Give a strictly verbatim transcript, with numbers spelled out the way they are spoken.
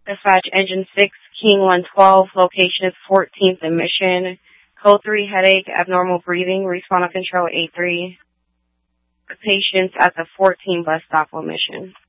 Dispatch Engine six, King one twelve, location is fourteenth and Mission. Code three, headache, abnormal breathing, respond to control eight three. The patient's at the fourteen bus stop on Mission.